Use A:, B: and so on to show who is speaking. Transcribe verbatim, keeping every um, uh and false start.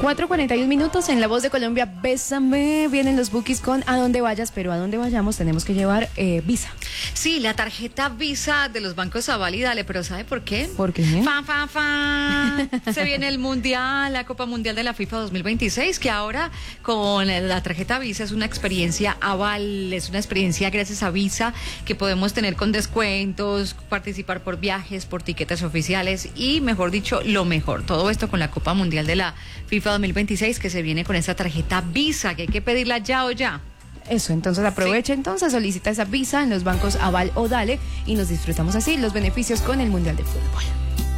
A: cuatro cuarenta y un minutos en La Voz de Colombia, Bésame. Vienen los bookies con A Donde Vayas, pero a donde vayamos tenemos que llevar eh, Visa.
B: Sí, la tarjeta Visa de los bancos Aval y Dale, pero ¿sabe por qué?
A: ¿Por qué?
B: Fan, fan, fan. Se viene el Mundial, la Copa Mundial de la FIFA dos mil veintiséis, que ahora con la tarjeta Visa es una experiencia Aval, es una experiencia gracias a Visa que podemos tener con descuentos, participar por viajes, por tiquetes oficiales y, mejor dicho, lo mejor. Todo esto con la Copa Mundial de la FIFA dos mil veintiséis, que se viene con esta tarjeta Visa, que hay que pedirla ya o ya.
A: Eso, entonces aprovecha, sí. Entonces solicita esa Visa en los bancos Aval o Dale y nos disfrutamos así los beneficios con el Mundial de Fútbol.